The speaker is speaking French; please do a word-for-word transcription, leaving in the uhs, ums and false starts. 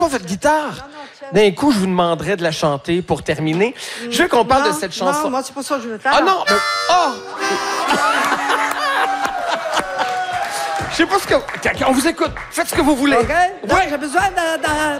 pas votre guitare. D'un coup, je vous demanderais de la chanter pour terminer. Je veux qu'on parle non, de cette chanson. Non, moi, c'est pas ça que je veux faire. Ah non, mais... Oh! Je sais pas ce que... On vous écoute. Faites ce que vous voulez. OK? Non, Ouais. j'ai besoin de... de-